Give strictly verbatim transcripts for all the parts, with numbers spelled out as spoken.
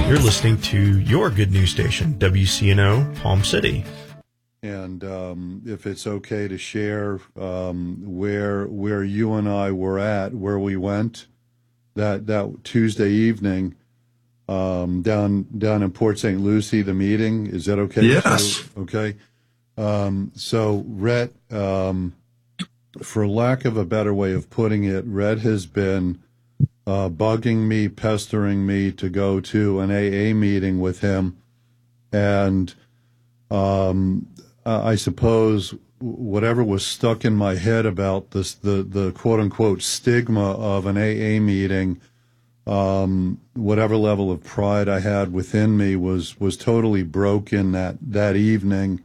You're listening to your good news station, W C N O Palm City. And um, if it's okay to share um, where where you and I were at, where we went that that Tuesday evening um, down down in Port Saint Lucie, the meeting, is that okay? Yes. So, okay. Um, so, Rhett, um, for lack of a better way of putting it, Rhett has been uh, bugging me, pestering me to go to an A A meeting with him, and um, I suppose whatever was stuck in my head about this, the the quote unquote stigma of an A A meeting, um, whatever level of pride I had within me was was totally broken that that evening.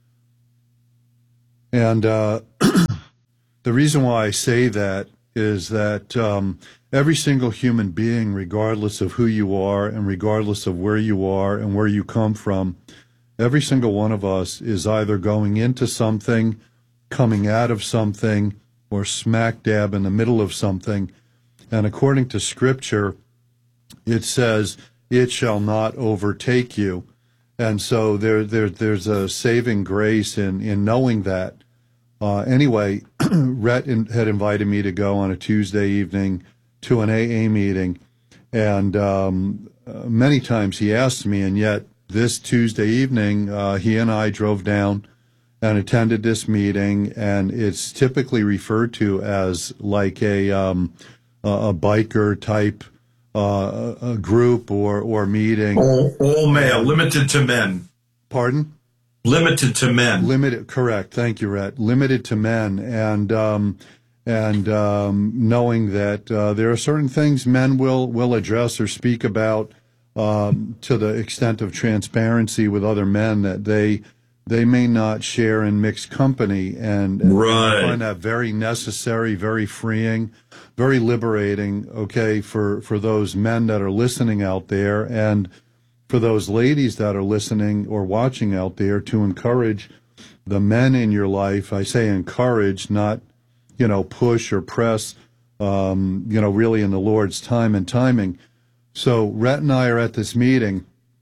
And uh, the reason why I say that is that um, every single human being, regardless of who you are and regardless of where you are and where you come from, every single one of us is either going into something, coming out of something, or smack dab in the middle of something. And according to Scripture, it says, "It shall not overtake you." And so there, there, there's a saving grace in, in knowing that. Uh, anyway, Rhett in, had invited me to go on a Tuesday evening to an A A meeting, and um, uh, many times he asked me, and yet this Tuesday evening, uh, he and I drove down and attended this meeting, and it's typically referred to as like a um, a, a biker type uh, a group or, or meeting. All, all male, limited to men. Pardon? Limited to men. Limited, correct. Thank you, Rhett. Limited to men, and um, and um, knowing that uh, there are certain things men will will address or speak about um, to the extent of transparency with other men that they they may not share in mixed company, and, and right. I find that very necessary, very freeing, very liberating. Okay, for for those men that are listening out there, and for those ladies that are listening or watching out there, to encourage the men in your life. I say encourage, not, you know, push or press, um, you know, really in the Lord's time and timing. So Rhett and I are at this meeting,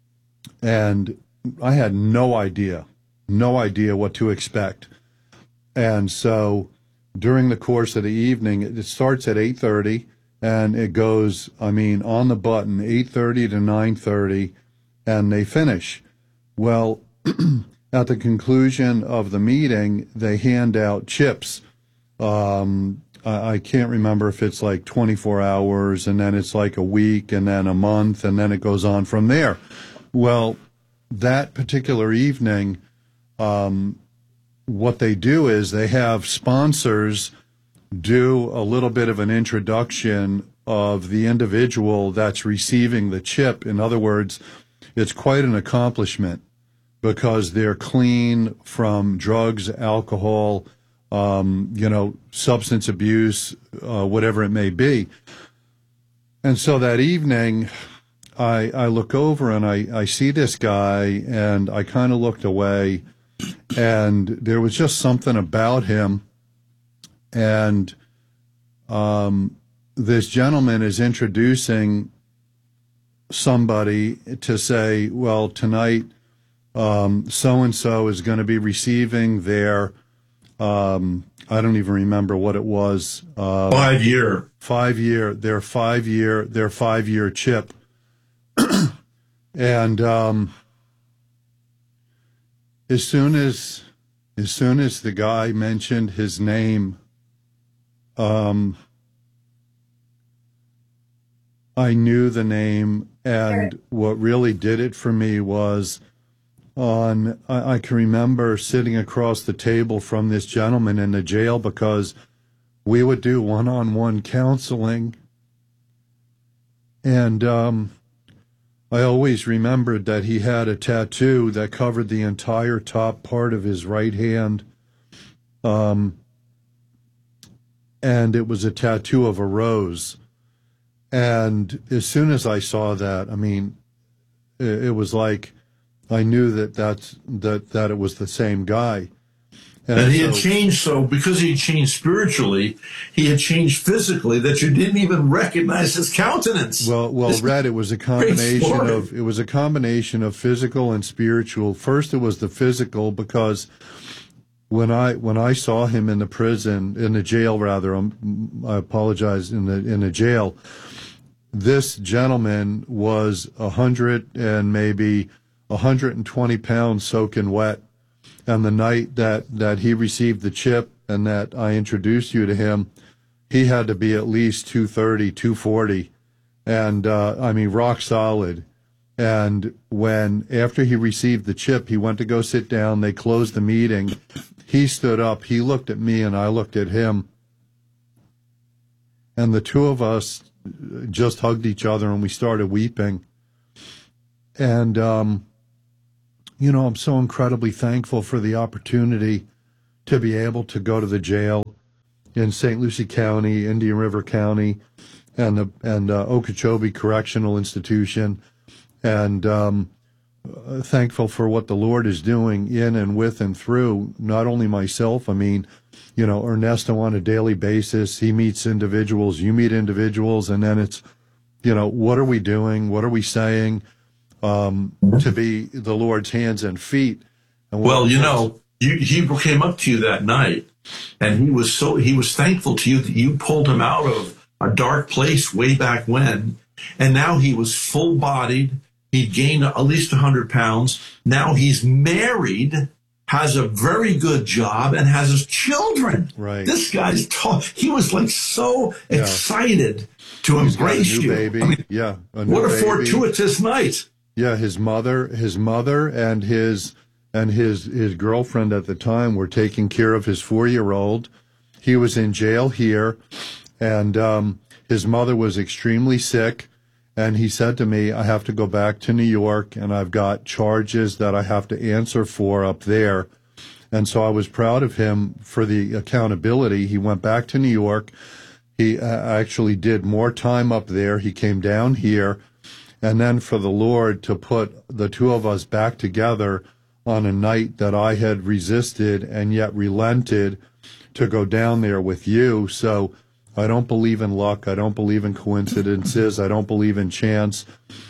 and I had no idea, no idea what to expect. And so during the course of the evening, it starts at eight thirty, and it goes, I mean, on the button, eight thirty to nine thirty, and they finish. Well, at the conclusion of the meeting, they hand out chips. Um, I, I can't remember if it's like twenty-four hours, and then it's like a week, and then a month, and then it goes on from there. Well, that particular evening, um, what they do is they have sponsors do a little bit of an introduction of the individual that's receiving the chip. In other words, it's quite an accomplishment because they're clean from drugs, alcohol, um, you know, substance abuse, uh, whatever it may be. And so that evening, I, I look over and I, I see this guy, and I kind of looked away, and there was just something about him. And um, this gentleman is introducing somebody to say, well, tonight um, so-and-so is going to be receiving their, um, I don't even remember what it was. Uh, five year. Five year, their five year, their five year chip. And um, as soon as, as soon as the guy mentioned his name, um, I knew the name, and what really did it for me was on, I, I can remember sitting across the table from this gentleman in the jail because we would do one-on-one counseling, and um, I always remembered that he had a tattoo that covered the entire top part of his right hand, um, and it was a tattoo of a rose. And as soon as I saw that, I mean, it, it was like I knew that that's, that that it was the same guy. And, and he so, had changed, so because he had changed spiritually, he had changed physically that you didn't even recognize his countenance. Well, well, This Red, it was a combination story. of it was a combination of physical and spiritual. First, it was the physical because when I when I saw him in the prison, in the jail, rather, um, I apologize, in the in the jail. This gentleman was a hundred and maybe a hundred and twenty pounds soaking wet. And the night that, that he received the chip and that I introduced you to him, he had to be at least two thirty, two forty, and uh, I mean, rock solid. And when, after he received the chip, he went to go sit down, they closed the meeting, he stood up, he looked at me and I looked at him, and the two of us just hugged each other and we started weeping. And, um, you know, I'm so incredibly thankful for the opportunity to be able to go to the jail in Saint Lucie County, Indian River County, and the and uh, Okeechobee Correctional Institution, and um, uh, thankful for what the Lord is doing in and with and through not only myself. I mean, you know, Ernesto on a daily basis, he meets individuals, you meet individuals, and then it's, you know, what are we doing? What are we saying? Um, to be the Lord's hands and feet. And well, you know, you, he came up to you that night, and he was so he was thankful to you that you pulled him out of a dark place way back when, and now he was full-bodied. He'd gained at least one hundred pounds. Now he's married, has a very good job, and has his children. Right. This guy's tall. He was like so Yeah. excited to He's got a embrace new you. baby. I mean, yeah, a new what a baby. fortuitous night. Yeah, his mother, his mother, and his and his his girlfriend at the time were taking care of his four-year-old. He was in jail here, and um, his mother was extremely sick. And he said to me, "I have to go back to New York, and I've got charges that I have to answer for up there." And so I was proud of him for the accountability. He went back to New York. He uh, actually did more time up there. He came down here. And then for the Lord to put the two of us back together on a night that I had resisted and yet relented to go down there with you. So I don't believe in luck. I don't believe in coincidences. I don't believe in chance.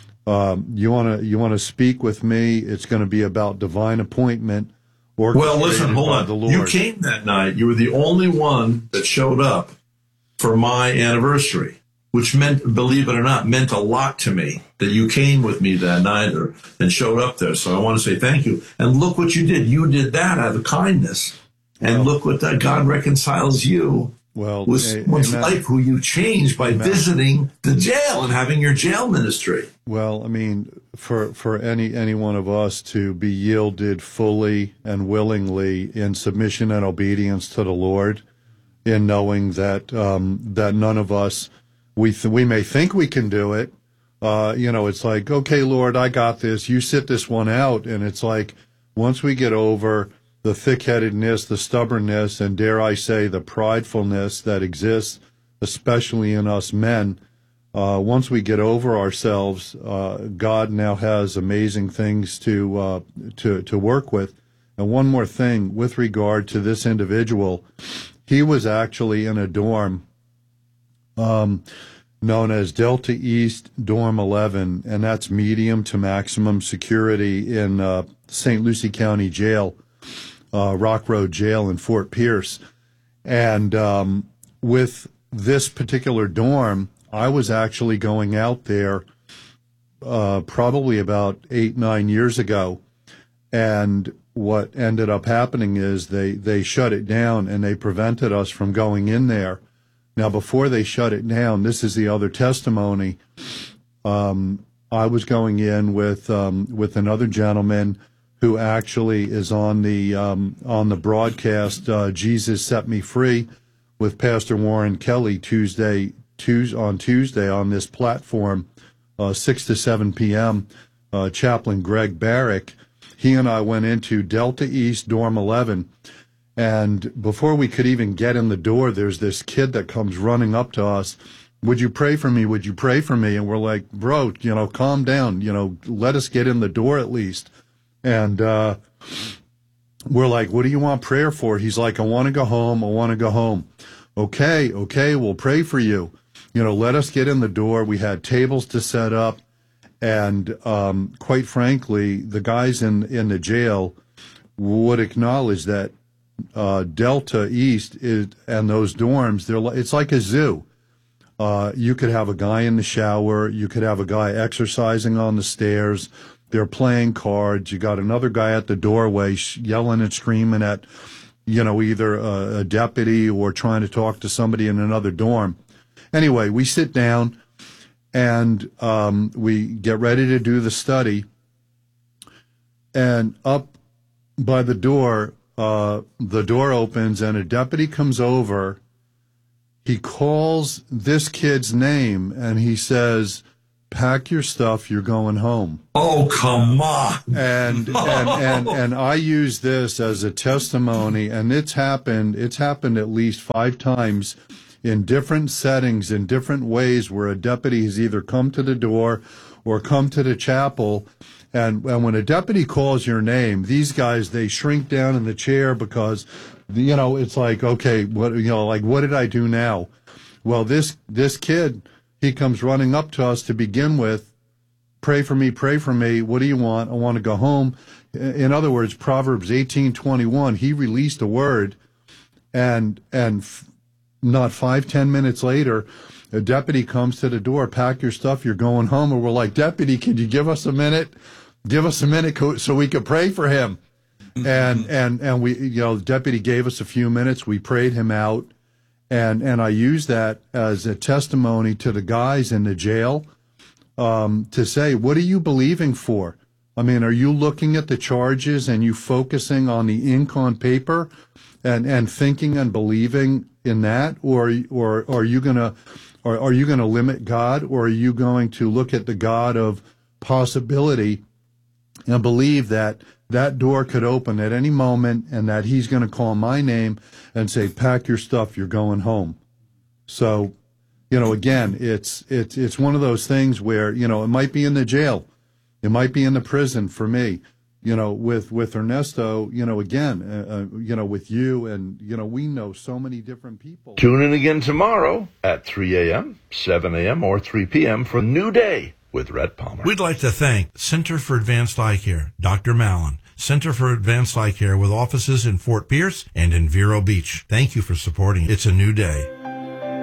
Um, you want to you want to speak with me? It's going to be about divine appointment. Well, listen, hold by on. the Lord. You came that night. You were the only one that showed up for my anniversary, which meant, believe it or not, meant a lot to me that you came with me that night or, and showed up there. So I want to say thank you. And look what you did. You did that out of kindness. And Well, look what that God reconciles you Well, with a- someone's amen. life who you changed by Amen. visiting the jail and having your jail ministry. Well, I mean, for for any any one of us to be yielded fully and willingly in submission and obedience to the Lord, in knowing that um, that none of us we th- we may think we can do it. Uh, you know, it's like, okay, Lord, I got this. You sit this one out, and it's like once we get over the thick-headedness, the stubbornness, and dare I say, the pridefulness that exists, especially in us men. Uh, once we get over ourselves, uh, God now has amazing things to uh, to to work with. And one more thing with regard to this individual, he was actually in a dorm um, known as Delta East Dorm eleven, and that's medium to maximum security in uh, Saint Lucie County Jail, uh, Rock Road Jail in Fort Pierce. And um, with this particular dorm, I was actually going out there uh, probably about eight, nine years ago. And what ended up happening is they, they shut it down and they prevented us from going in there. Now, before they shut it down, this is the other testimony. Um, I was going in with um, with another gentleman who actually is on the um, on the broadcast, uh, Jesus Set Me Free, with Pastor Warren Kelly Tuesday Tuesday, on Tuesday on this platform, uh, six to seven p.m., uh, Chaplain Greg Barrick, he and I went into Delta East Dorm eleven, and before we could even get in the door, there's this kid that comes running up to us. Would you pray for me? Would you pray for me? And we're like, bro, you know, calm down. You know, let us get in the door at least. And uh, we're like, what do you want prayer for? He's like, I want to go home. I want to go home. Okay, okay, we'll pray for you. You know, let us get in the door. We had tables to set up. And um, quite frankly, the guys in, in the jail would acknowledge that uh, Delta East is, and those dorms, they're like, it's like a zoo. Uh, you could have a guy in the shower. You could have a guy exercising on the stairs. They're playing cards. You got another guy at the doorway sh- yelling and screaming at, you know, either a, a deputy or trying to talk to somebody in another dorm. Anyway, we sit down and um, we get ready to do the study. And up by the door, uh, the door opens and a deputy comes over. He calls this kid's name and he says, pack your stuff, you're going home. Oh, come on. And, and, and, and I use this as a testimony, and it's happened, it's happened at least five times in different settings, in different ways, where a deputy has either come to the door or come to the chapel. And, and when a deputy calls your name, these guys, they shrink down in the chair because, you know, it's like, okay, what, you know, like, what did I do now? Well, this, this kid, he comes running up to us to begin with. Pray for me, pray for me. What do you want? I want to go home. In other words, Proverbs eighteen twenty-one, he released a word, and and f- not five, ten minutes later, a deputy comes to the door, pack your stuff, you're going home. And we're like, deputy, could you give us a minute? Give us a minute so we could pray for him. And, and, and we, you know, the deputy gave us a few minutes. We prayed him out. And, and I use that as a testimony to the guys in the jail, um, to say, what are you believing for? I mean, are you looking at the charges and you focusing on the ink on paper and, and thinking and believing in that? Or, or, or are you gonna, or are you gonna limit God? Or are you going to look at the God of possibility and believe that that door could open at any moment and that he's going to call my name and say, pack your stuff, you're going home. So, you know, again, it's, it's, it's one of those things where, you know, it might be in the jail. It might be in the prison for me, you know, with, with Ernesto, you know, again, uh, uh, you know, with you and, you know, we know so many different people. Tune in again tomorrow at three a.m., seven a.m., or three p.m. for a new day with Rhett Palmer. We'd like to thank Center for Advanced Eye Care, Doctor Mallon, Center for Advanced Eye Care with offices in Fort Pierce and in Vero Beach. Thank you for supporting It's a New Day.